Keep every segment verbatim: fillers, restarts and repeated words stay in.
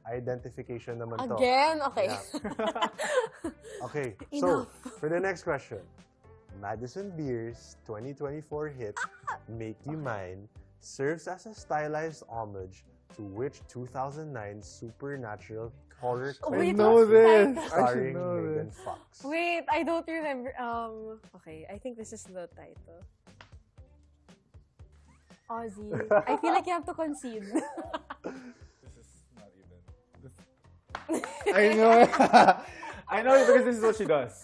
identification naman to. Again? Okay. Yeah. Okay, so for the next question, Madison Beer's twenty twenty-four hit, Make You Mine, serves as a stylized homage to which two thousand nine supernatural horror Oh, classic wait, know what's this. the title? starring know Megan this. Fox? Wait, I don't remember. Um, okay, I think this is the title. Ozzy. I feel like you have to concede. This is not even. This... I know it. I know it because this is what she does.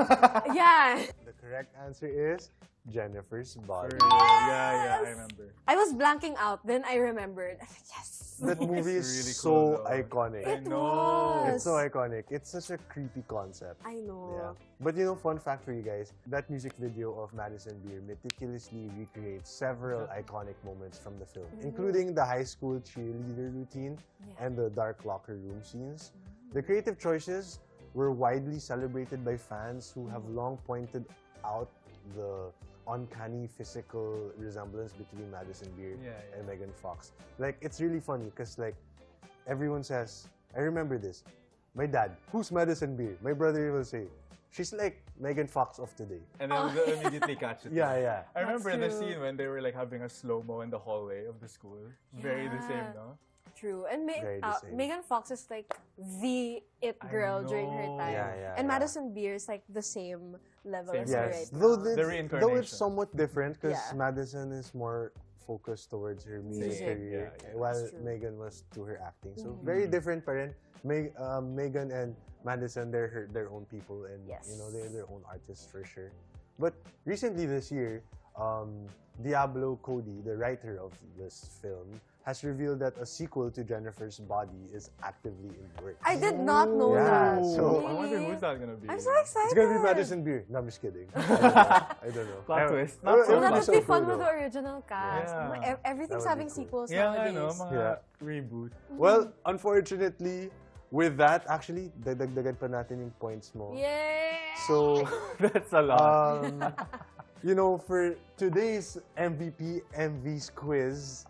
Yeah. The correct answer is Jennifer's Body. Yeah, yeah, I remember. I was blanking out, then I remembered. Yes. That movie is really so cool, though. iconic. I It know. was. It's so iconic. It's such a creepy concept. I know. Yeah. But you know, fun fact for you guys, that music video of Madison Beer meticulously recreates several iconic moments from the film, including the high school cheerleader routine Yeah. and the dark locker room scenes. The creative choices were widely celebrated by fans who have long pointed out the uncanny physical resemblance between Madison Beer Yeah, yeah. and Megan Fox. Like, it's really funny because, like, everyone says, I remember this. My dad, who's Madison Beer? My brother will say, she's like Megan Fox of today. And then they'll immediately catch it. Yeah, yeah. I remember the true. scene when they were like having a slow-mo in the hallway of the school. Very the same, Yeah. no? True. And Ma- Very the uh, same. Megan Fox is like the it I girl during her know. time. Yeah, yeah, and yeah. Madison Beer is like the same level Same as her size. right Though, now. the, The though reincarnation. it's somewhat different because Yeah. Madison is more focused towards her music Music. career, Yeah, yeah. while That's true. Megan was to her acting. So Mhm. very different pa rin. Meg, um, Megan and Madison, they're her, their own people, and Yes. you know they're their own artists for sure. But recently this year, um, Diablo Cody, the writer of this film, has revealed that a sequel to Jennifer's Body is actively in works. I did not know Yeah, that. so- I wonder Really? who's that gonna be. I'm so It's excited. gonna be Madison Beer. No, I'm just kidding. I don't know. I don't know. Plot I- twist. Uh, Not it so would That be would so be fun cool, with the though. original cast. Yeah. Ev- That Everything's would be having cool. sequels Yeah, I nowadays. know. Mga Yeah. reboot. Well, unfortunately, with that, actually, dadagdagan pa natin yung points mo. Yay! So, That's a lot. um, you know, for today's M V P M Vs quiz,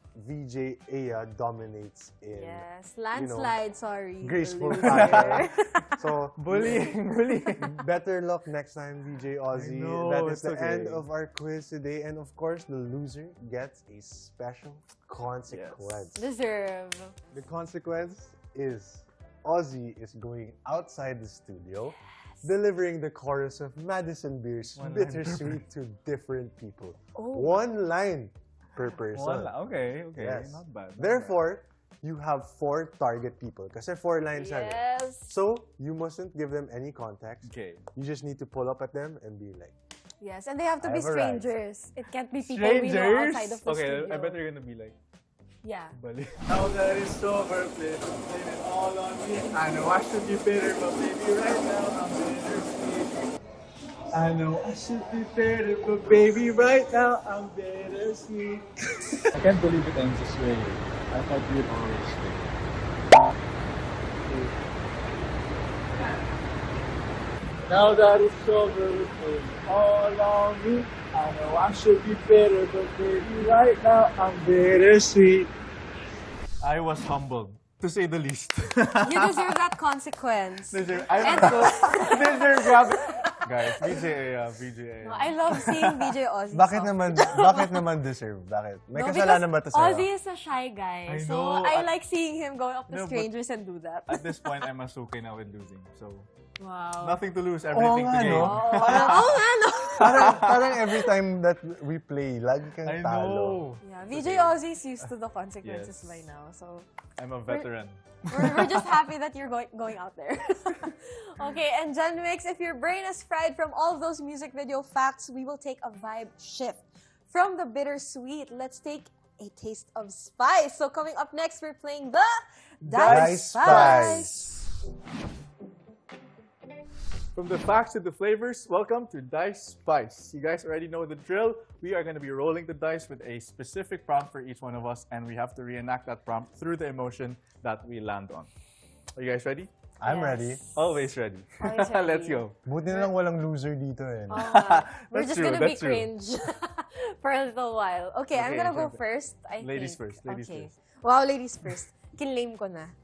V J Aya dominates in yes, landslide, sorry. graceful loser. fashion. So, bullying, bullying. better luck next time, V J Aussie. know, that is it's the okay. end of our quiz today. And of course, the loser gets a special consequence. Deserve. The consequence is Ozzy is going outside the studio, delivering the chorus of Madison Beer's One line per Bittersweet to different people. Oh. One line per person. One la- okay, okay. Yes. Not bad. not Therefore, you have four target people kasi four lines yan eh. Yes. So, you mustn't give them any context. bad. Okay. You just need to pull up at them and be like, Yes, and they have to I be have arrived. strangers. It can't be people we know Strangers? outside of the Okay, studio. I bet you're gonna be like, Yeah. Bali. Now that it's over, blame blame it all on me. I know I should be bitter, but baby, right now I'm bittersweet. I know I should be bitter, but baby, right now I'm bittersweet. I can't believe it ends this way. I thought you'd always stay. Now that it's over, with blame it all on me. I know I should be bitter, but baby, right now I'm bittersweet. I was humbled, to say the least. You deserve that consequence. Deserve, I'm so, deserve grab. Guys, V J A, V J A. I love seeing V J Ozzy. bakit song. naman, bakit naman deserve? Bakit? May No, kasalanan ba because to sa'yo? Ozzy is a shy guy. I so know. I At- like seeing him go up to No, but- strangers and do that. At this point, I'm okay now with losing. So, Wow. nothing to lose, everything nga, to gain. no? Oh, oh nga, no? parang, parang every time that we play, lagi kang I talo. know. Yeah, V J Ozzy is used to the consequences Yes. by now. So I'm a veteran. we're, we're just happy that you're going going out there. Okay, and Gen Mix, if your brain is fried from all of those music video facts, we will take a vibe shift. From the bittersweet, let's take a taste of spice. So coming up next, we're playing the Dice Dice Spice. From the facts to the flavors, welcome to Dice Spice. You guys already know the drill. We are going to be rolling the dice with a specific prompt for each one of us, and we have to reenact that prompt through the emotion that we land on. Are you guys ready? I'm Yes. ready. Always ready. Always ready. Let's go. Buti na lang walang loser dito eh. Oh, nga. We're That's just true, gonna be that's true. cringe for a little while. Okay, I'm Okay, gonna go sure. first. I Ladies think. first, ladies okay. first. Wow, ladies first. Kinlame ko na.